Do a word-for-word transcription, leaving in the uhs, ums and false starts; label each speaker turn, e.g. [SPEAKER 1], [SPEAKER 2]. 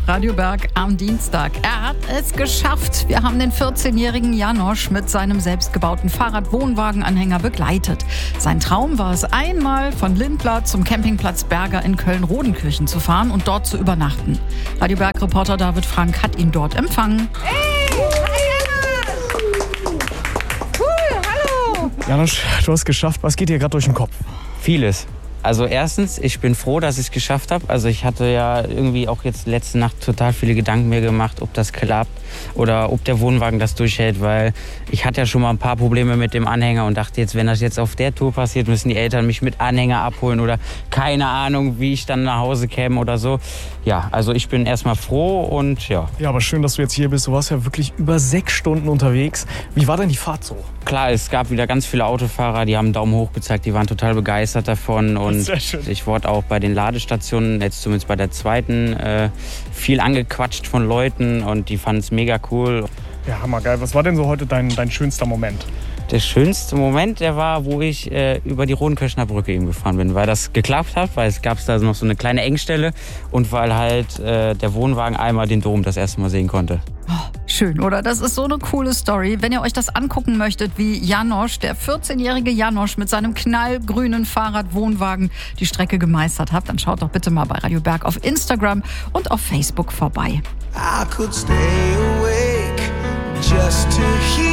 [SPEAKER 1] Radio Berg am Dienstag. Er hat es geschafft. Wir haben den vierzehnjährigen Janosch mit seinem selbstgebauten Fahrrad-Wohnwagen-Anhänger begleitet. Sein Traum war es, einmal von Lindlar zum Campingplatz Berger in Köln-Rodenkirchen zu fahren und dort zu übernachten. Radio Berg-Reporter David Frank hat ihn dort empfangen.
[SPEAKER 2] Hey, hi Janosch! Cool, hallo!
[SPEAKER 3] Janosch, du hast es geschafft. Was geht dir gerade durch den Kopf?
[SPEAKER 4] Vieles. Also erstens, ich bin froh, dass ich es geschafft habe. Also ich hatte ja irgendwie auch jetzt letzte Nacht total viele Gedanken mir gemacht, ob das klappt oder ob der Wohnwagen das durchhält, weil ich hatte ja schon mal ein paar Probleme mit dem Anhänger und dachte jetzt, wenn das jetzt auf der Tour passiert, müssen die Eltern mich mit Anhänger abholen oder keine Ahnung, wie ich dann nach Hause käme oder so. Ja, also ich bin erstmal froh und ja.
[SPEAKER 3] Ja, aber schön, dass du jetzt hier bist. Du warst ja wirklich über sechs Stunden unterwegs. Wie war denn die Fahrt so?
[SPEAKER 4] Klar, es gab wieder ganz viele Autofahrer, die haben einen Daumen hoch gezeigt, die waren total begeistert davon. Und
[SPEAKER 3] Sehr schön.
[SPEAKER 4] Ich wurde auch bei den Ladestationen, jetzt zumindest bei der zweiten, äh, viel angequatscht von Leuten und die fanden es mega cool.
[SPEAKER 3] Ja, hammergeil. Was war denn so heute dein, dein schönster Moment?
[SPEAKER 4] Der schönste Moment, der war, wo ich äh, über die Rodenkirchener Brücke eben gefahren bin, weil das geklappt hat, weil es gab da noch so eine kleine Engstelle und weil halt äh, der Wohnwagen einmal den Dom das erste Mal sehen konnte.
[SPEAKER 1] Oh, schön, oder? Das ist so eine coole Story. Wenn ihr euch das angucken möchtet, wie Janosch, der vierzehnjährige Janosch mit seinem knallgrünen Fahrrad-Wohnwagen die Strecke gemeistert hat, dann schaut doch bitte mal bei Radio Berg auf Instagram und auf Facebook vorbei.
[SPEAKER 5] I could stay awake just to hear